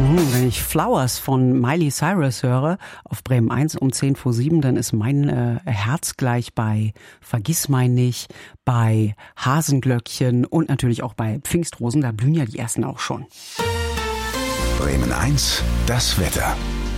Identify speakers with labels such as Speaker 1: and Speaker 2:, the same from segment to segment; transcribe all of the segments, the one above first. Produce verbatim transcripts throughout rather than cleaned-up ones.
Speaker 1: Mhm, wenn ich Flowers von Miley Cyrus höre auf Bremen eins um zehn vor sieben, dann ist mein äh, Herz gleich bei Vergissmeinnicht, bei Hasenglöckchen und natürlich auch bei Pfingstrosen. Da blühen ja die ersten auch schon.
Speaker 2: Bremen eins, das Wetter.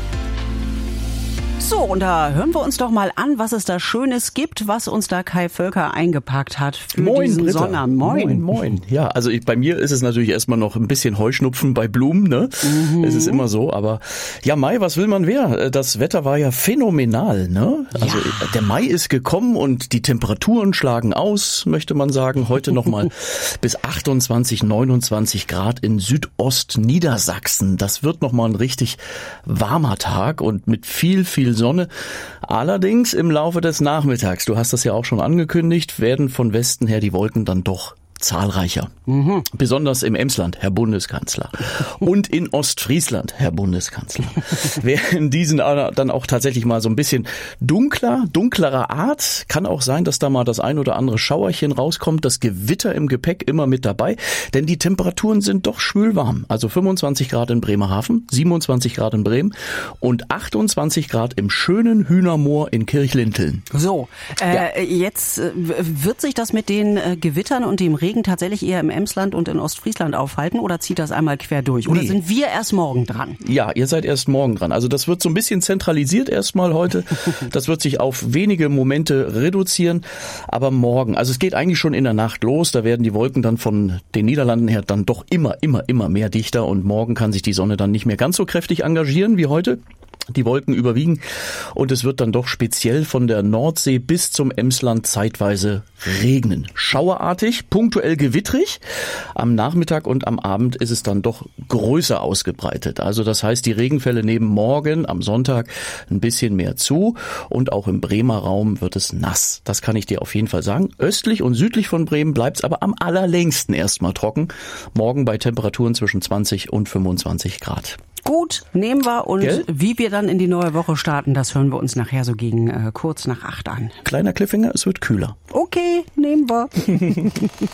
Speaker 1: So, und da hören wir uns doch mal an, was es da Schönes gibt, was uns da Kai Völker eingepackt hat für
Speaker 3: Moin,
Speaker 1: diesen
Speaker 3: Britta.
Speaker 1: Sonntag. Moin.
Speaker 3: Moin, moin. Ja, also ich, bei mir ist es natürlich erstmal noch ein bisschen Heuschnupfen bei Blumen, ne? Mhm. Es ist immer so, aber ja, Mai, was will man mehr? Das Wetter war ja phänomenal, ne? Also ja. Der Mai ist gekommen und die Temperaturen schlagen aus, möchte man sagen. Heute nochmal bis achtundzwanzig, neunundzwanzig Grad in Südostniedersachsen. Das wird nochmal ein richtig warmer Tag und mit viel, viel Sonne. Allerdings im Laufe des Nachmittags, du hast das ja auch schon angekündigt, werden von Westen her die Wolken dann doch zahlreicher. Mhm. Besonders im Emsland, Herr Bundeskanzler. Und in Ostfriesland, Herr Bundeskanzler. Werden diesen dann auch tatsächlich mal so ein bisschen dunkler, dunklerer Art. Kann auch sein, dass da mal das ein oder andere Schauerchen rauskommt. Das Gewitter im Gepäck immer mit dabei. Denn die Temperaturen sind doch schwülwarm. Also fünfundzwanzig Grad in Bremerhaven, siebenundzwanzig Grad in Bremen und achtundzwanzig Grad im schönen Hühnermoor in Kirchlinteln.
Speaker 1: So, äh,
Speaker 3: Ja.
Speaker 1: jetzt äh, wird sich das mit den äh, Gewittern und dem Regen tatsächlich eher im Emsland und in Ostfriesland aufhalten oder zieht das einmal quer durch? Oder
Speaker 3: Nee.
Speaker 1: sind wir erst morgen dran?
Speaker 3: Ja, ihr seid erst morgen dran. Also das wird so ein bisschen zentralisiert erstmal heute. Das wird sich auf wenige Momente reduzieren. Aber morgen, also es geht eigentlich schon in der Nacht los. Da werden die Wolken dann von den Niederlanden her dann doch immer, immer, immer mehr dichter. Und morgen kann sich die Sonne dann nicht mehr ganz so kräftig engagieren wie heute. Die Wolken überwiegen und es wird dann doch speziell von der Nordsee bis zum Emsland zeitweise regnen. Schauerartig, punktuell gewittrig. Am Nachmittag und am Abend ist es dann doch größer ausgebreitet. Also das heißt, die Regenfälle nehmen morgen am Sonntag ein bisschen mehr zu und auch im Bremer Raum wird es nass. Das kann ich dir auf jeden Fall sagen. Östlich und südlich von Bremen bleibt es aber am allerlängsten erstmal trocken. Morgen bei Temperaturen zwischen zwanzig und fünfundzwanzig Grad.
Speaker 1: Gut, nehmen wir und
Speaker 3: Gell?
Speaker 1: wie wir dann in die neue Woche starten, das hören wir uns nachher so gegen äh, kurz nach acht an.
Speaker 3: Kleiner Cliffhanger, es wird kühler.
Speaker 1: Okay, nehmen wir.